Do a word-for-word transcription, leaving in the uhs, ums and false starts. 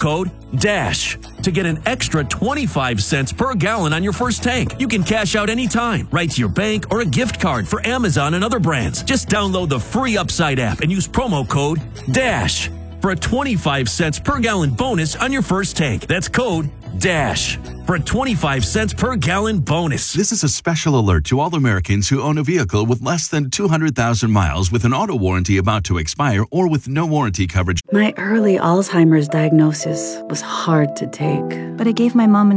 code DASH to get an extra twenty-five cents per gallon on your first tank. You can cash out anytime, right to your bank or a gift card for Amazon and other brands. Just download the free Upside app and use promo code DASH for a twenty-five cents per gallon bonus on your first tank. That's code DASH for a twenty-five cents per gallon bonus. This is a special alert to all Americans who own a vehicle with less than two hundred thousand miles with an auto warranty about to expire or with no warranty coverage. My early Alzheimer's diagnosis was hard to take, but it gave my mom an